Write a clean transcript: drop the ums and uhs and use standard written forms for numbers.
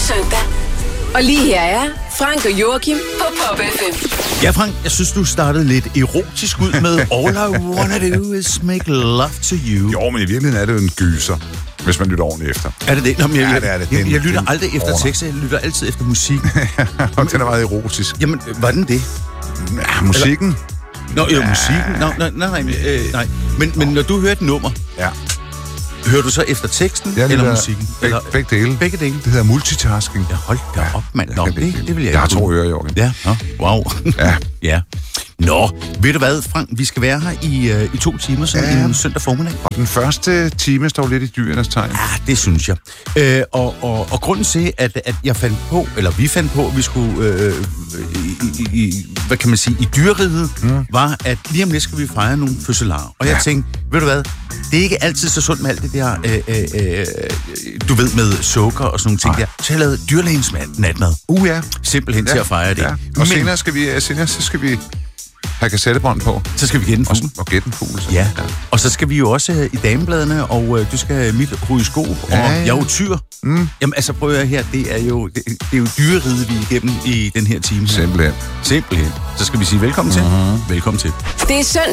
søndag. Og lige her er Frank og Joachim på Pop FM. Ja, Frank, jeg synes, du startede lidt erotisk ud med All I Wanna Do Is Make Love To You. Jo, men i virkeligheden er det jo en gyser, hvis man lytter ordentligt efter. Er det det? Nå, men Ja, det er det. Jeg lytter aldrig efter tekst, jeg lytter altid efter musik. Og den er meget erotisk. Jamen, var den det? Ja, musikken. Nå, musikken. Nej. Men når du hører et nummer, Ja. hører du så efter teksten Jeg eller lytter musikken? Eller begge dele. begge dele? Det hedder multitasking. Ja, hold da op, mand. Nå, det vil jeg Jeg har 2 ører, Jorgen. Ja, nå, wow. Ja. Ja. Nå, ved du hvad, Frank? Vi skal være her i 2 timer, så en søndag formiddag. Den første time står lidt i dyrenes tegn. Ja, det synes jeg. Og grunden til, at jeg fandt på, eller vi fandt på, at vi skulle hvad kan man sige, i dyreriget, var, at lige om lidt skal vi fejre nogle fødselarer. Og jeg tænkte, ved du hvad, det er ikke altid så sundt med alt det der, du ved, med sukker og sådan nogle ting der. Så jeg lavede dyrlægens natmad. Ja. Simpelthen til at fejre det. Ja. Og senere skal vi have kassettebånd på. Så skal vi gætte en fugl. Og gætte en fugl. Ja, og så skal vi jo også i damebladene, og du skal have mit horoskop, og jeg er jo tyr. Jamen altså, prøv at her, det er jo dyreriget, vi er igennem i den her time. Simpelthen. Så skal vi sige velkommen til. Velkommen til. Det er søndag.